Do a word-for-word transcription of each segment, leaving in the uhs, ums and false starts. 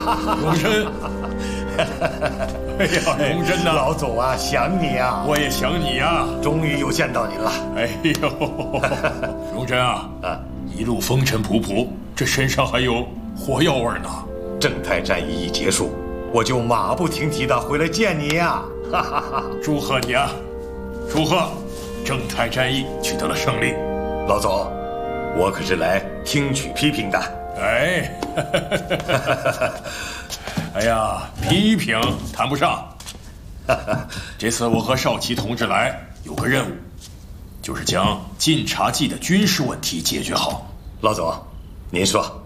荣臻，哎呀，荣臻呐， 老总啊，想你啊！ 我也想你呀！ 终于又见到您了。 哎呦，荣臻啊，啊，一路风尘仆仆，这身上还有火药味呢。 正太战役一结束，我就马不停蹄的回来见你呀！哈哈哈！ 祝贺你啊！祝贺，正太战役取得了胜利。 老总，我可是来听取批评的。 哎，哎呀，批评谈不上。这次我和少奇同志来有个任务，就是将晋察冀的军事问题解决好。 老总，您说。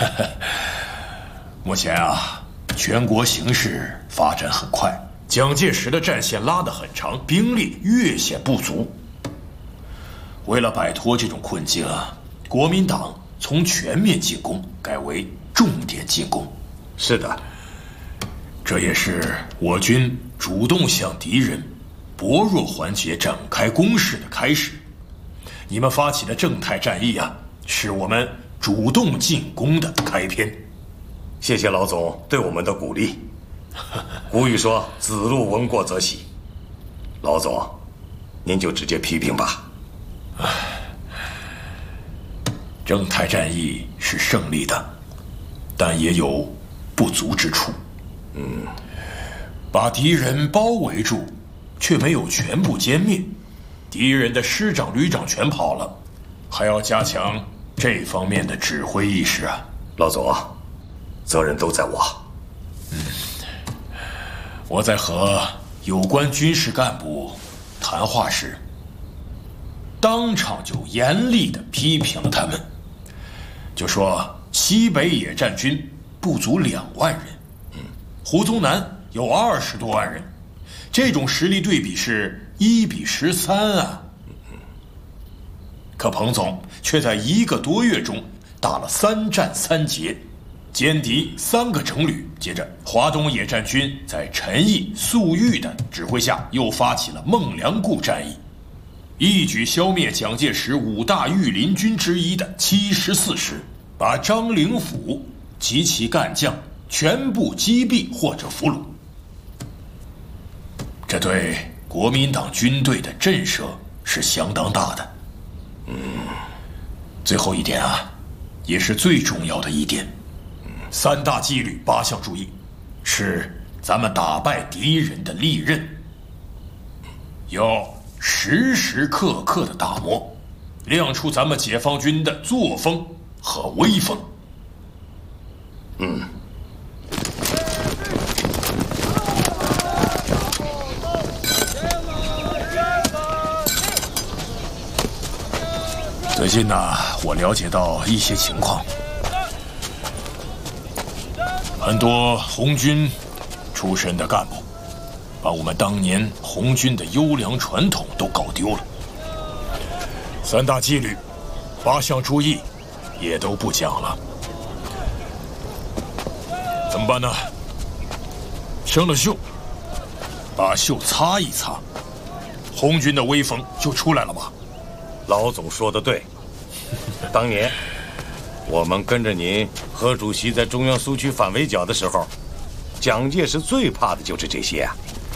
目前啊，全国形势发展很快，蒋介石的战线拉得很长，兵力越显不足。为了摆脱这种困境啊，国民党从全面进攻改为重点进攻。 是的， 这也是我军主动向敌人薄弱环节展开攻势的开始。你们发起的正太战役啊，是我们主动进攻的开篇。 谢谢老总对我们的鼓励。古语说“子路闻过则喜”，老总，您就直接批评吧。 正太战役是胜利的，但也有不足之处。嗯，把敌人包围住，却没有全部歼灭，敌人的师长、旅长全跑了，还要加强这方面的指挥意识啊。 老总，责任都在我。 嗯，我在和有关军事干部谈话时，当场就严厉地批评了他们。就说西北野战军不足两万人，嗯，胡宗南有二十多万人，这种实力对比是一比十三啊。可彭总却在一个多月中打了三战三捷，歼敌三个整旅。接着，华东野战军在陈毅、粟裕的指挥下，又发起了孟良崮战役，一举消灭蒋介石五大御林军之一的七十四师，把张灵甫及其干将全部击毙或者俘虏。这对国民党军队的震慑是相当大的。嗯，最后一点啊，也是最重要的一点，三大纪律八项注意，是咱们打败敌人的利刃，要时时刻刻的打磨，亮出咱们解放军的作风和威风。嗯。最近呢，我了解到一些情况，很多红军出身的干部，把我们当年红军的优良传统都搞丢了。三大纪律、八项注意也都不讲了，怎么办呢？生了锈，把锈擦一擦，红军的威风就出来了吗？ 老总说的对，当年我们跟着您何主席在中央苏区反围剿的时候，蒋介石最怕的就是这些啊。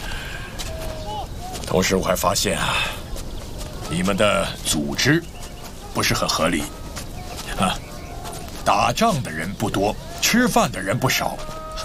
同时我还发现啊，你们的组织不是很合理啊，打仗的人不多，吃饭的人不少。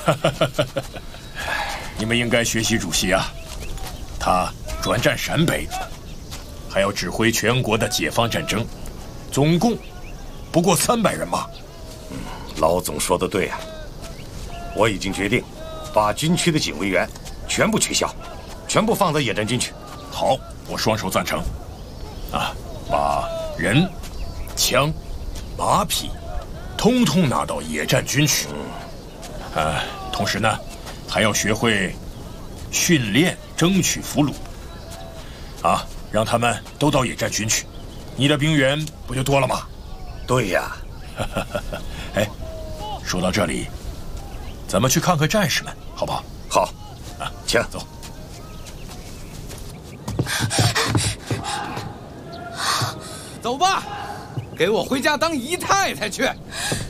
你们应该学习主席啊，他转战陕北，还要指挥全国的解放战争，总共不过三百人嘛。 嗯，老总说的对啊，我已经决定把军区的警卫员全部取消，全部放到野战军去。 好，我双手赞成。啊，把人、枪、马匹，通通拿到野战军去。嗯，啊，同时呢，还要学会训练，争取俘虏。啊。让他们都到野战军去，你的兵员不就多了吗？ 对呀。 哎，说到这里，咱们去看看战士们，好不好？ 好。 啊， 请走。 走吧，给我回家当姨太太去。